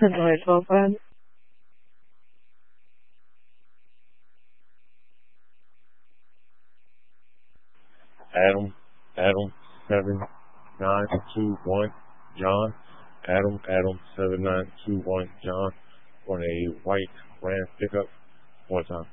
Go ahead, 12-5. Adam 7921 John. Adam 7921 John on a white Ram pickup. One time.